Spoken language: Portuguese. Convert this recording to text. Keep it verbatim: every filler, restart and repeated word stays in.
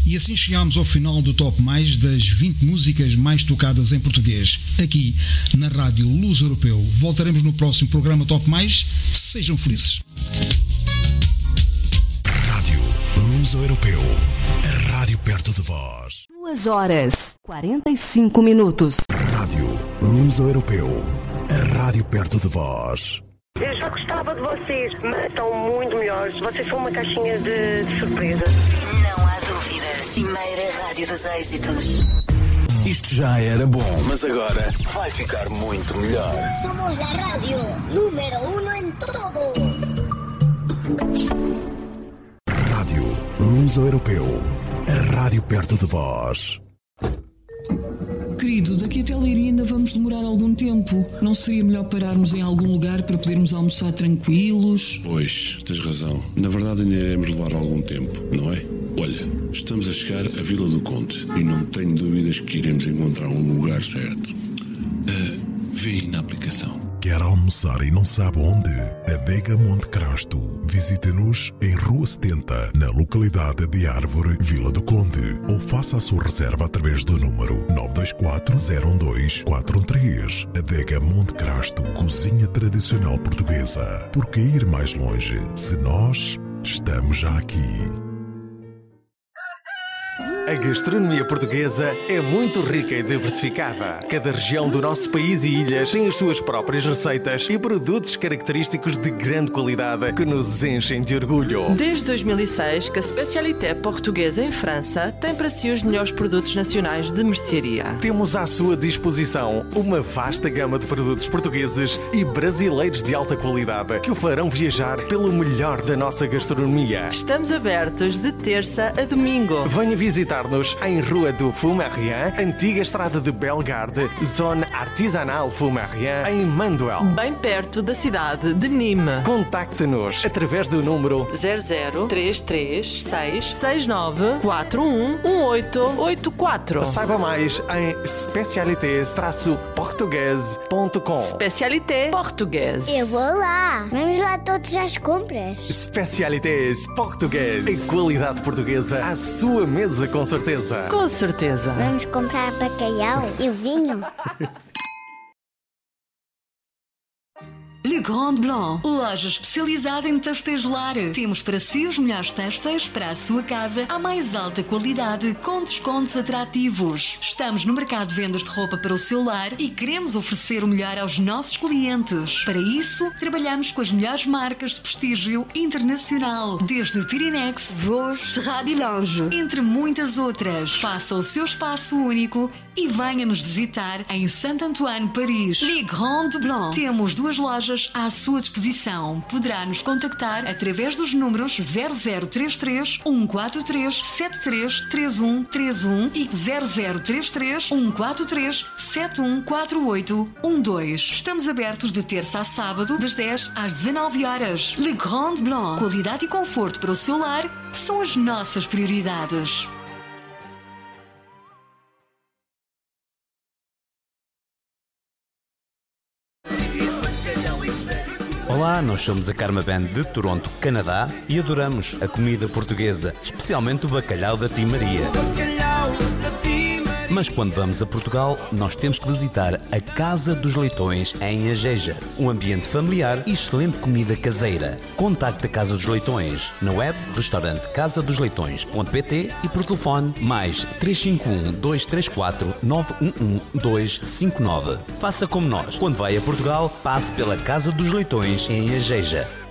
E assim chegámos ao final do Top Mais das vinte músicas mais tocadas em português, aqui na Rádio Luz Europeu. Voltaremos no próximo programa Top Mais. Sejam felizes. Rádio Luz Europeu, a rádio perto de vós. Duas horas, quarenta e cinco minutos. Rádio Luz Europeu, a rádio perto de vós. Eu já gostava de vocês, mas estão muito melhores. Vocês são uma caixinha de, de surpresa. Não há dúvidas. Cimeira Rádio dos Êxitos. Isto já era bom, mas agora vai ficar muito melhor. Somos a rádio número uno em todo. Rádio Luz Europeu, a rádio perto de vós. Querido, daqui até Leiria ainda vamos demorar algum tempo. Não seria melhor pararmos em algum lugar para podermos almoçar tranquilos? Pois, tens razão. Na verdade ainda iremos levar algum tempo, não é? Olha, estamos a chegar à Vila do Conde e não tenho dúvidas que iremos encontrar um lugar certo. Uh, vê aí na aplicação. Quer almoçar e não sabe onde? Adega Monte Crasto. Visite-nos em Rua setenta, na localidade de Árvore, Vila do Conde. Ou faça a sua reserva através do número nove dois quatro, zero um dois, quatro um três. Adega Monte Crasto. Cozinha tradicional portuguesa. Por que ir mais longe se nós estamos já aqui? A gastronomia portuguesa é muito rica e diversificada. Cada região do nosso país e ilhas tem as suas próprias receitas e produtos característicos de grande qualidade que nos enchem de orgulho. Desde dois mil e seis que a Spécialité Portuguesa em França tem para si os melhores produtos nacionais de mercearia. Temos à sua disposição uma vasta gama de produtos portugueses e brasileiros de alta qualidade que o farão viajar pelo melhor da nossa gastronomia. Estamos abertos de terça a domingo. Venha visitar-nos em Rua do Fumarian, antiga estrada de Bellegarde, Zona Artisanal Fumarian, em Manduel. Bem perto da cidade de Nîmes. Contacte-nos através do número zero zero três três seis seis nove quatro um um oito oito quatro. Saiba mais em specialités portuguese ponto com. Spécialité Portuguese. Eu vou lá. Vamos lá todos às compras. Spécialités Portuguese. A qualidade portuguesa à sua mesa, com certeza. Com certeza. Vamos comprar bacalhau e vinho. Le Grand Blanc, loja especializada em têxteis lar. Temos para si os melhores têxteis para a sua casa à mais alta qualidade, com descontos atrativos. Estamos no mercado de vendas de roupa para o seu lar e queremos oferecer o melhor aos nossos clientes. Para isso, trabalhamos com as melhores marcas de prestígio internacional, desde Pirinex, Vosges, Terrade e Lange, entre muitas outras. Faça o seu espaço único e venha nos visitar em Saint-Antoine, Paris. Le Grand Blanc. Temos duas lojas à sua disposição. Poderá nos contactar através dos números zero zero três três um quatro três sete três três um três um e zero zero três três um quatro três sete um quatro oito um dois. Estamos abertos de terça a sábado, das dez às dezanove horas. Le Grand Blanc. Qualidade e conforto para o seu lar são as nossas prioridades. Olá, nós somos a Karma Band de Toronto, Canadá e adoramos a comida portuguesa, especialmente o bacalhau da Tia Maria. Mas quando vamos a Portugal, nós temos que visitar a Casa dos Leitões em Ageja. Um ambiente familiar e excelente comida caseira. Contacte a Casa dos Leitões na web restaurante casa dos leitões ponto pt e por telefone mais três cinco um, dois três quatro, nove um um, dois cinco nove. Faça como nós. Quando vai a Portugal, passe pela Casa dos Leitões em Ageja.